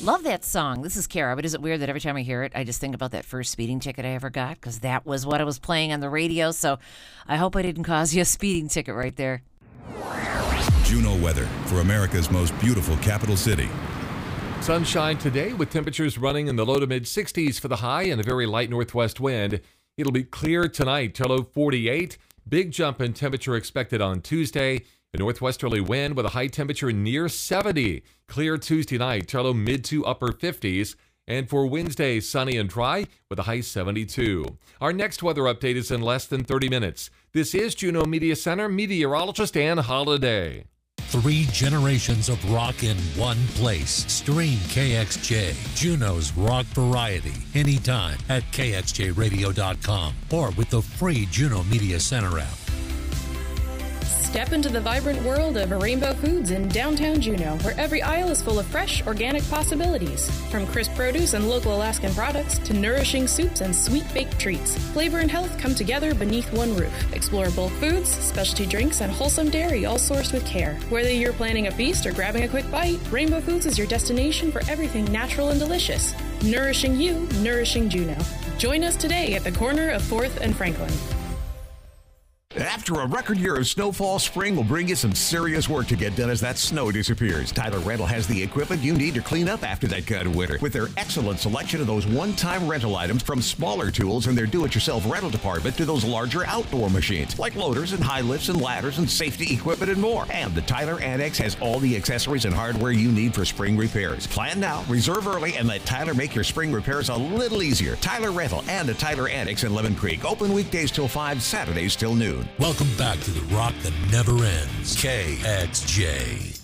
Love that song. This is Kara, but is it weird that every time I hear it, I just think about that first speeding ticket I ever got? Because that was what I was playing on the radio, so I hope I didn't cause you a speeding ticket right there. Juno weather for America's most beautiful capital city. Sunshine today with temperatures running in the low to mid 60s for the high and a very light northwest wind. It'll be clear tonight to low 48. Big jump in temperature expected on Tuesday. A northwesterly wind with a high temperature near 70. Clear Tuesday night to low mid to upper 50s. And for Wednesday, sunny and dry with a high 72. Our next weather update is in less than 30 minutes. This is Juneau Media Center meteorologist Ann Holiday. 3 generations of rock in one place. Stream KXJ, Juneau's rock variety, anytime at kxjradio.com or with the free Juneau Media Center app. Step into the vibrant world of Rainbow Foods in downtown Juneau, where every aisle is full of fresh, organic possibilities. From crisp produce and local Alaskan products to nourishing soups and sweet-baked treats, flavor and health come together beneath one roof. Explore bulk foods, specialty drinks, and wholesome dairy, all sourced with care. Whether you're planning a feast or grabbing a quick bite, Rainbow Foods is your destination for everything natural and delicious. Nourishing you, nourishing Juneau. Join us today at the corner of 4th and Franklin. After a record year of snowfall, spring will bring you some serious work to get done as that snow disappears. Tyler Rental has the equipment you need to clean up after that kind of winter. With their excellent selection of those one-time rental items, from smaller tools in their do-it-yourself rental department to those larger outdoor machines like loaders and high lifts and ladders and safety equipment and more. And the Tyler Annex has all the accessories and hardware you need for spring repairs. Plan now, reserve early, and let Tyler make your spring repairs a little easier. Tyler Rental and the Tyler Annex in Lemon Creek. Open weekdays till 5, Saturdays till noon. Welcome back to the rock that never ends. KXJ.